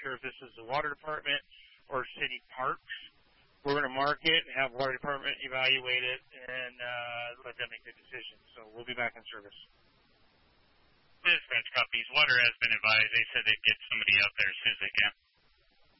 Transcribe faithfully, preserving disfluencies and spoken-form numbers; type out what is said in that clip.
sure if this is the water department or city parks. We're going to mark it, have water department evaluate it, and uh, let them make the decision. So we'll be back in service. Dispatch copies. Water has been advised. They said they'd get somebody out there as soon as they can.